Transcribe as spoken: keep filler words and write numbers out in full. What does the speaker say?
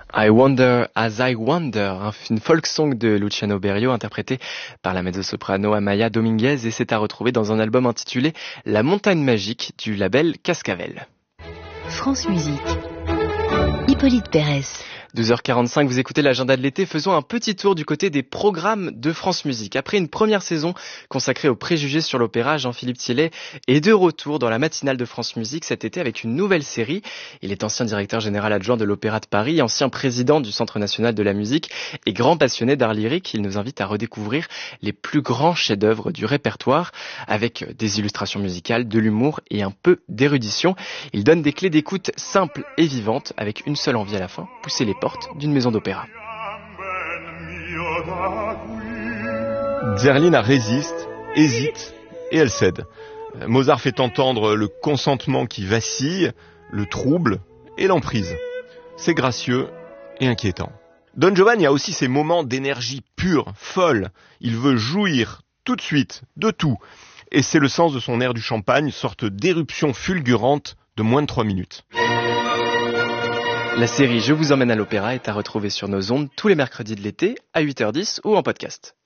I Wonder as I Wonder, une folk song de Luciano Berio interprétée par la mezzo-soprano Amaya Dominguez et c'est à retrouver dans un album intitulé La Montagne Magique du label Cascavel. France Musique. Hippolyte Pérez. douze heures quarante-cinq, vous écoutez l'agenda de l'été. Faisons un petit tour du côté des programmes de France Musique. Après une première saison consacrée aux préjugés sur l'opéra, Jean-Philippe Thiellet est de retour dans la matinale de France Musique cet été avec une nouvelle série. Il est ancien directeur général adjoint de l'Opéra de Paris, ancien président du Centre national de la musique et grand passionné d'art lyrique. Il nous invite à redécouvrir les plus grands chefs-d'œuvre du répertoire avec des illustrations musicales, de l'humour et un peu d'érudition. Il donne des clés d'écoute simples et vivantes avec une seule envie à la fin, pousser les portes d'une maison d'opéra. Zerlina résiste, hésite et elle cède. Mozart fait entendre le consentement qui vacille, le trouble et l'emprise. C'est gracieux et inquiétant. Don Giovanni a aussi ses moments d'énergie pure, folle. Il veut jouir tout de suite, de tout. Et c'est le sens de son air du champagne, sorte d'éruption fulgurante de moins de trois minutes. La série Je vous emmène à l'opéra est à retrouver sur nos ondes tous les mercredis de l'été à huit heures dix ou en podcast.